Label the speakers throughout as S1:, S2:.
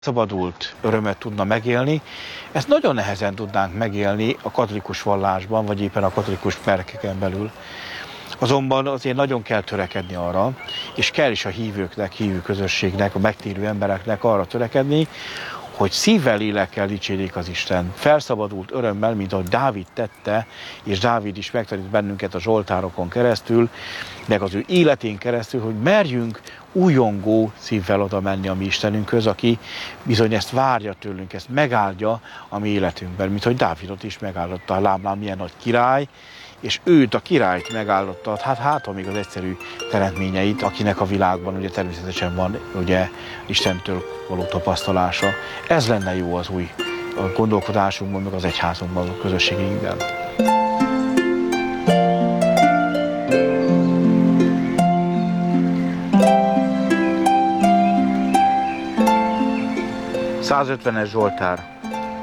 S1: Szabadult örömet tudna megélni. Ezt nagyon nehezen tudnánk megélni a katolikus vallásban, vagy éppen a katolikus perkeken belül. Azonban azért nagyon kell törekedni arra, és kell is a hívőknek, hívő közösségnek, a megtérő embereknek arra törekedni, hogy szívvel, lélekkel dicsérjék az Isten. Felszabadult örömmel, mint ahogy Dávid tette, és Dávid is megtanít bennünket a zsoltárokon keresztül, meg az ő életén keresztül, hogy merjünk újongó szívvel oda menni a mi Istenünkhöz, aki bizony ezt várja tőlünk, ezt megáldja a mi életünkben, mint hogy Dávidot is megáldotta, lám milyen nagy király, és őt, a királyt megáldotta, hát amíg az egyszerű teremtményeit, akinek a világban ugye természetesen van ugye Istentől való tapasztalása. Ez lenne jó az új gondolkodásunkban, meg az egyházunkban, a közösségünkben. ...150-es Zsoltár.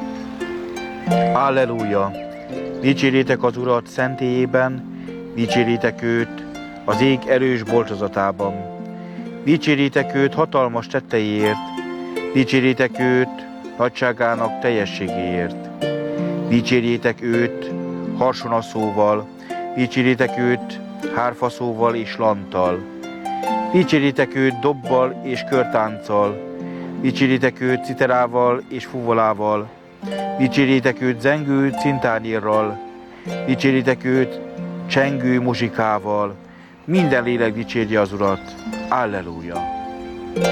S1: Alleluja! Dicsérjétek az Urat szentélyében, dicsérjétek őt az ég erős boltozatában. Dicsérjétek őt hatalmas tetteiért, dicsérjétek őt nagyságának teljességéért. Dicsérjétek őt harsonaszóval, dicsérjétek őt hárfaszóval és lanttal. Dicsérjétek őt dobbal és körtánccal, dicsérjétek őt citerával és fuvolával. Dicsérjétek őt zengő cintányérral, dicsérjétek őt csengő muzsikával, minden lélek dicsérje az Urat. Alleluja!